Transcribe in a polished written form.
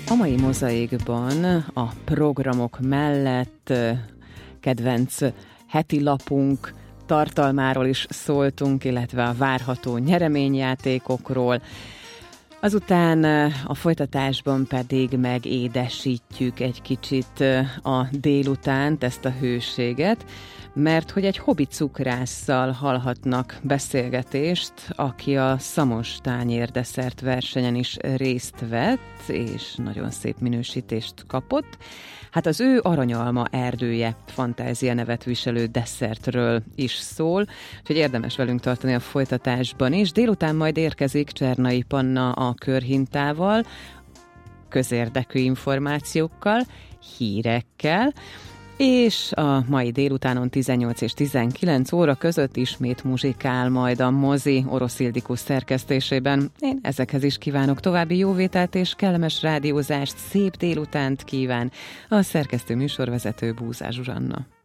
A mai mozaikban a programok mellett kedvenc heti lapunk tartalmáról is szóltunk, illetve a várható nyereményjátékokról. Azután a folytatásban pedig megédesítjük egy kicsit a délutánt, ezt a hőséget, mert hogy egy hobbi cukrásszal hallhatnak beszélgetést, aki a Szamos tányér-desszert versenyen is részt vett, és nagyon szép minősítést kapott. Hát az ő Aranyalma erdője fantázia nevet viselő desszertről is szól, úgyhogy érdemes velünk tartani a folytatásban is. Délután majd érkezik Csernai Panna a körhintával, közérdekű információkkal, hírekkel, és a mai délutánon 18 és 19 óra között ismét muzsikál majd a mozi Orosz Ildikus szerkesztésében. Én ezekhez is kívánok további jóvételt és kellemes rádiózást, szép délutánt kíván a szerkesztő műsorvezető Búzás Zsuzsanna.